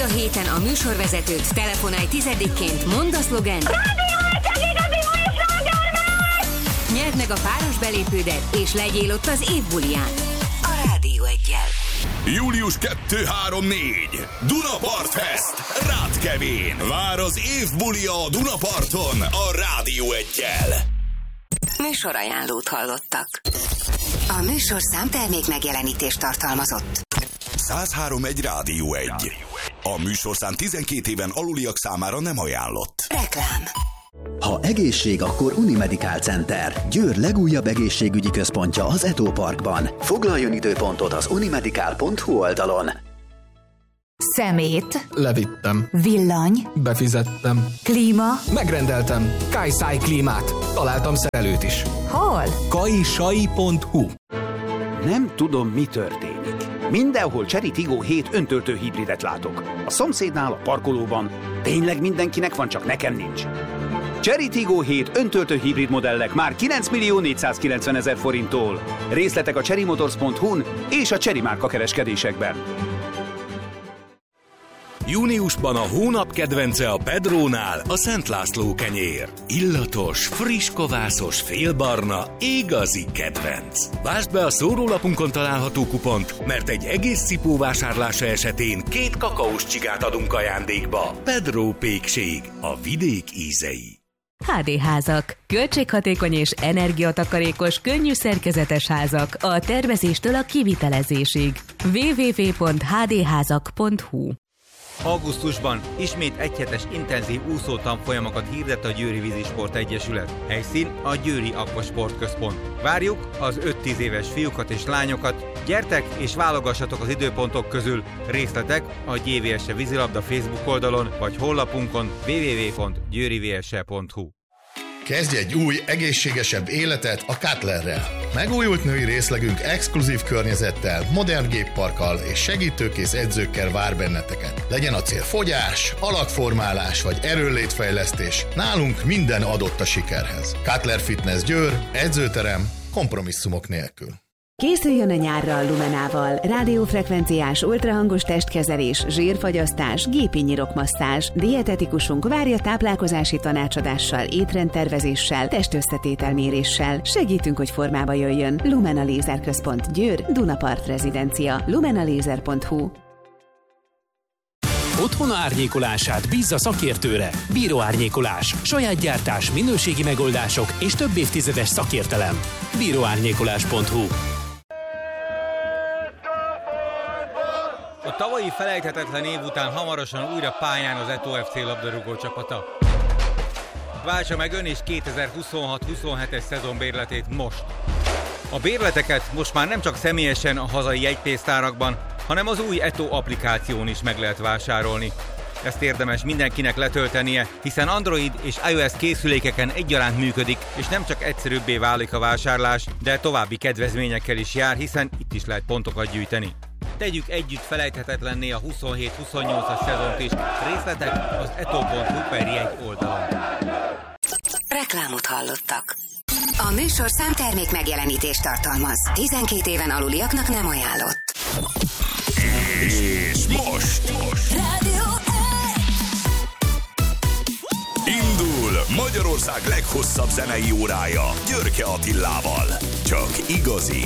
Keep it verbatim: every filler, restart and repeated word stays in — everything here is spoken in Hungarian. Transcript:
a héten a műsorvezetőt, telefonálj tizedikként, mondd a szlogent. Nyerd meg a páros belépődet, és legyél ott az évbuliján. A Rádió Eggyel. július kettő három négy Dunapart Fest Rátkevén. Vár az évbulia a Dunaparton a Rádió Eggyel. Műsorajánlót hallottak. A műsorszám termék megjelenítést tartalmazott. száz három egy Rádió Egy. A műsorszám tizenkét éven aluliak számára nem ajánlott. Reklám. Ha egészség, akkor Unimedical Center, Győr legújabb egészségügyi központja az Eto Parkban. Foglaljon időpontot az unimedical pont hu oldalon. Szemét. Levittem. Villany. Befizettem. Klíma. Megrendeltem. Kajszai klímát. Találtam szerelőt is. Hol? kajsai pont hu. Nem tudom, mi történik. Mindenhol Chery Tiggo hét öntöltő hibridet látok. A szomszédnál, a parkolóban. Tényleg mindenkinek van, csak nekem nincs. Chery Tiggo hét öntöltő hibrid modellek már kilenc millió négyszázkilencven ezer forinttól. Részletek a chery motors pont hu-n és a Chery márka kereskedésekben. Júniusban a hónap kedvence a Pedrónál a Szent László kenyér. Illatos, friss kovászos, félbarna, igazi kedvenc. Vásd be a szórólapunkon található kupont, mert egy egész cipó vásárlása esetén két kakaós csigát adunk ajándékba. Pedró pékség, a vidék ízei. há dé házak. Költséghatékony és energiatakarékos, könnyű szerkezetes házak a tervezéstől a kivitelezésig. double-u double-u double-u pont há dé házak pont hu. Augusztusban ismét egyhetes intenzív úszótanfolyamokat hirdet a Győri Vízisport Egyesület. Helyszín a Győri Aqua Sportközpont. Várjuk az öt-tíz éves fiúkat és lányokat. Gyertek és válogassatok az időpontok közül. Részletek a gé vé es e vízilabda Facebook oldalon vagy honlapunkon double-u double-u double-u pont győri vé es e pont hu. Kezdj egy új, egészségesebb életet a Cutlerrel. Megújult női részlegünk exkluzív környezettel, modern gépparkkal és segítőkész edzőkkel vár benneteket. Legyen a cél fogyás, alakformálás vagy erőnlétfejlesztés, nálunk minden adott a sikerhez. Cutler Fitness Győr, edzőterem, kompromisszumok nélkül. Készüljön a nyárra a Lumenával. Rádiófrekvenciás ultrahangos testkezelés, zsírfagyasztás, gépi nyirokmasszázs. Dietetikusunk várja táplálkozási tanácsadással, étrendtervezéssel, testösszetételméréssel. Segítünk, hogy formába jöjjön. Lumena Lézerközpont Győr, Dunapart rezidencia. lumenalaser pont hu. Otthona árnyékolását bízza szakértőre. Bíró Árnyékolás. Saját gyártás, minőségi megoldások és több évtizedes szakértelem. bíró árnyékolás pont hu. A tavalyi felejthetetlen év után hamarosan újra pályán az Eto ef cé labdarúgó csapata. Váltsa meg ön is kétezer-huszonhat huszonhetes szezon bérletét most. A bérleteket most már nem csak személyesen a hazai jegypénztárakban, hanem az új Eto applikáción is meg lehet vásárolni. Ezt érdemes mindenkinek letöltenie, hiszen Android és iOS készülékeken egyaránt működik, és nem csak egyszerűbbé válik a vásárlás, de további kedvezményekkel is jár, hiszen itt is lehet pontokat gyűjteni. Tegyük együtt felejthetetlenné a huszonhét huszonnyolcas szezont is. Részletek az eto pont hu per jegy oldalon. Reklámot hallottak. A műsorszám termék megjelenítést tartalmaz. tizenkét éven aluliaknak nem ajánlott. És most, most. Rádió Indul Magyarország leghosszabb zenei órája Györke Attilával. Csak igazi,